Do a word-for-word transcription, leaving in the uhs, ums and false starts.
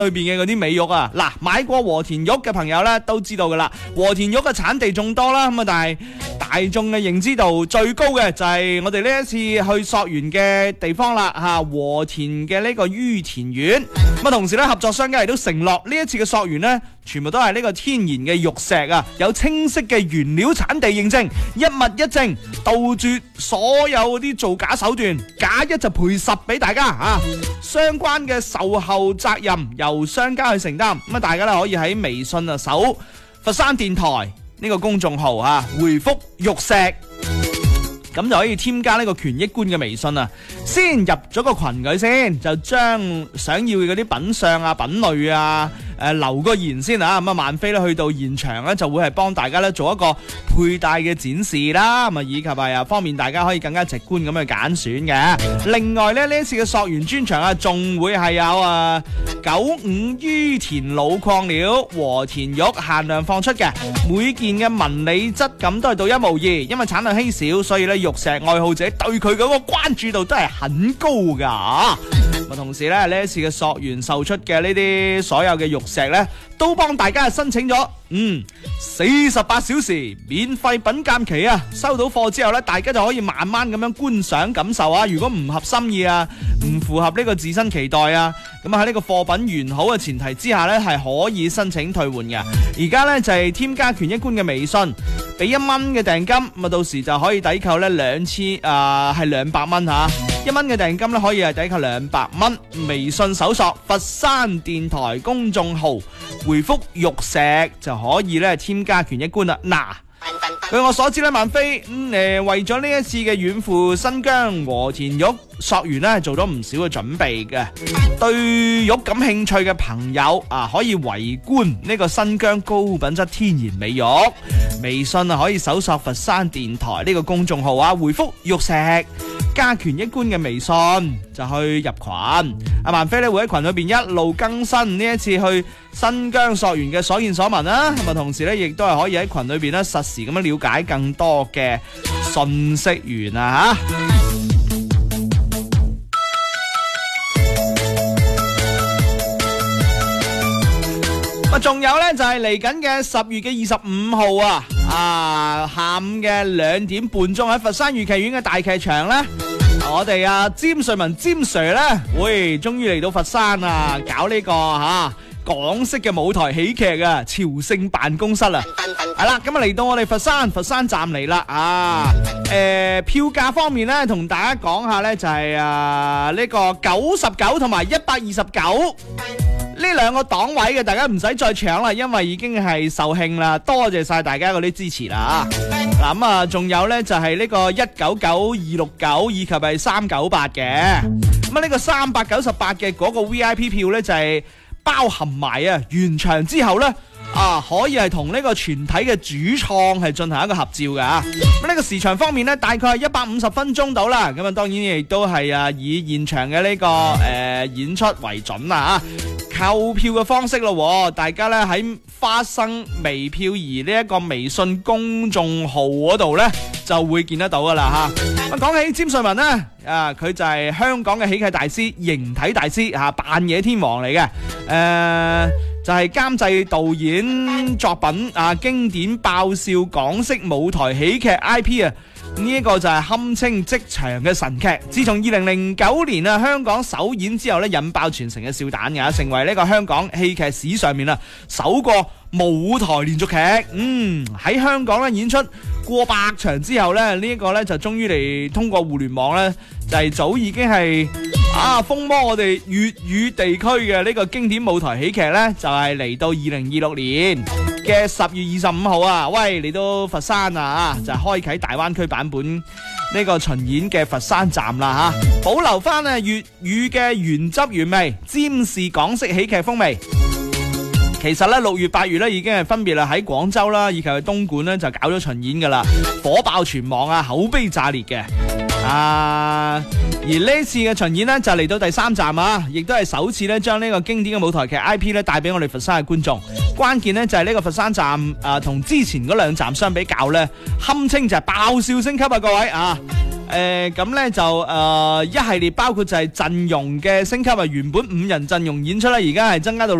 裏邊嘅嗰啲美玉啊，嗱，買過和田玉嘅朋友咧都知道噶啦，和田玉嘅產地眾多啦，咁啊但係大眾嘅認知度最高嘅就係我哋呢一次去溯源嘅地方啦，吓，和田嘅呢個于田苑，咁啊同時咧合作商家亦都承諾呢一次嘅溯源咧，全部都係呢個天然嘅玉石啊，有清晰嘅原料產地認證，一物一證，杜絕所有啲造假手段，假一就賠十俾大家啊！相關嘅售後責任由商家去承擔，咁啊大家咧可以喺微信啊搜佛山電台呢個公眾號啊，回覆玉石，咁就可以添加呢個權益官嘅微信啊，先入咗個群佢先，就將想要嘅嗰啲品相啊、品類啊，誒、呃、留個言先啊，咁啊萬飛咧去到現場咧就會係幫大家咧做一個佩戴嘅展示啦，咁啊以及係啊方便大家可以更加直觀咁去揀選嘅。另外咧呢一次嘅溯源專場啊，仲會係有啊九五于田老礦料和田玉限量放出嘅，每件嘅紋理質感都係獨一無二，因為產量稀少，所以咧玉石愛好者對佢嗰個關注度都係很高噶。咁同時咧呢一次嘅溯源售出嘅呢啲所有嘅玉石咧，都幫大家申請咗嗯四十八小時免費品鑑期啊！收到貨之後咧，大家就可以慢慢咁樣觀賞感受啊！如果唔合心意啊，唔符合呢個自身期待啊，咁啊喺呢個貨品完好嘅前提之下咧，係可以申請退換嘅。而家咧就係、是、添加權益官嘅微信，俾一蚊嘅訂金，咁啊到時就可以抵扣咧兩千啊係兩百蚊吓，一蚊嘅訂金咧可以係抵扣兩百蚊。微信搜索佛山電台公眾號，回覆玉石就可以咧添加權益官啦。嗱，據我所知咧，萬飛咁誒、嗯呃、為咗呢一次嘅遠赴新疆和田玉溯源咧，做咗唔少嘅準備嘅。對玉感興趣嘅朋友啊，可以圍觀呢個新疆高品質天然美玉。微信啊可以搜索佛山電台呢個公眾號啊，回覆玉石，加權益官嘅微信就去入群。阿萬飛咧會喺群裏邊一路更新呢一次去新疆溯源嘅所見所聞啦，咁啊同時咧亦都係可以喺群裏邊咧實時咁樣了解更多嘅信息源啊吓。仲有咧就係嚟緊嘅十月嘅二十五號啊，啊下午嘅兩點半鐘喺佛山粵劇院嘅大劇場咧，我哋啊詹瑞文詹 Sir 咧，會終於嚟到佛山啊，搞呢、這個吓、啊、港式嘅舞台喜劇啊，朝聖辦公室啊，係啦，咁啊嚟到我哋佛山佛山站嚟啦啊，誒、呃、票價方面咧，同大家講下咧就係、是、啊呢、這個九十九同埋一百二十九。呢兩個檔位嘅，大家唔使再搶啦，因為已經係售罄啦。多謝晒大家嗰啲支持啦。嗱咁啊，仲有呢就係呢個一九九、二六九以及係三九八嘅。咁啊，呢個三百九十八嘅嗰個 V I P 票呢，就係包含埋啊完場之後呢，啊可以係同呢個全體嘅主創係進行一個合照嘅啊。咁呢個時長方面呢，大概係一百五十分鐘到啦。咁啊，當然亦都係啊以現場嘅呢、這個誒、呃、演出為準啦。購票嘅方式咯，大家咧喺花生微票兒呢一個微信公眾號嗰度咧就會見得到噶啦吓。咁講起詹瑞文咧，啊佢就係香港嘅喜劇大師、形體大師吓，扮嘢天王嚟嘅。誒、呃，就係監製導演作品啊，經典爆笑港式舞台喜劇 I P 啊。呢一個就係堪稱職場嘅神劇，自從二零零九年啊香港首演之後咧，引爆全城嘅笑彈嘅，成為呢個香港戲劇史上面啊首個舞台連續劇。嗯，喺香港咧演出過百場之後咧，呢、這、一個咧就終於嚟通過互聯網咧，就係、是、早已經係啊風靡我哋粵語地區嘅呢個經典舞台喜劇咧，就係、是、嚟到二零二六年嘅十月二十五號啊，喂嚟到佛山啊，就開啟大灣區版本呢個巡演嘅佛山站啦吓，保留翻啊粵語嘅原汁原味，占士港式喜劇風味。其實咧六月八月咧已經係分別啦喺廣州啦以及係東莞咧就搞咗巡演噶啦，火爆全網啊，口碑炸裂嘅啊！而呢次嘅巡演呢，就嚟到第三站啊，亦都係首次咧將呢個經典嘅舞台劇 I P 咧帶俾我哋佛山嘅觀眾。關鍵呢，就係呢個佛山站啊，同之前嗰兩站相比較呢，堪稱就係爆笑升級啊！各位啊，誒、 誒咁咧就誒一系列包括就係陣容嘅升級啊，原本五人陣容演出咧，而家係增加到